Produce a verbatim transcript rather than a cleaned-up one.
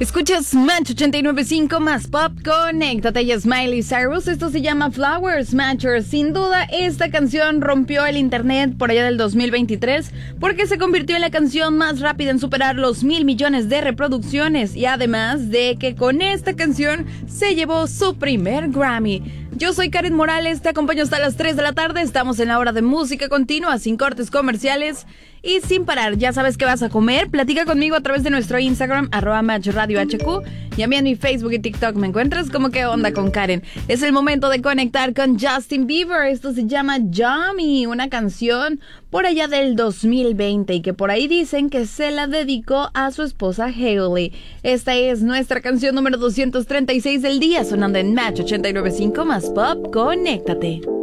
Escuchas Match ochenta y nueve punto cinco más Pop, conéctate, y Miley Cyrus. Esto se llama Flowers Matcher. Sin duda, esta canción rompió el internet por allá del dos mil veintitrés porque se convirtió en la canción más rápida en superar los mil millones de reproducciones, y además de que con esta canción se llevó su primer Grammy. Yo soy Karen Morales, te acompaño hasta las tres de la tarde. Estamos en la hora de música continua, sin cortes comerciales y sin parar. Ya sabes qué vas a comer. Platica conmigo a través de nuestro Instagram, arroba Match Radio H Q, y a mí en mi Facebook y TikTok me encuentras como ¿Qué onda con Karen? Es el momento de conectar con Justin Bieber. Esto se llama Yummy, una canción por allá del dos mil veinte y que por ahí dicen que se la dedicó a su esposa Hailey. Esta es nuestra canción número doscientos treinta y seis del día, sonando en Match ochenta y nueve punto cinco más Pop, conéctate.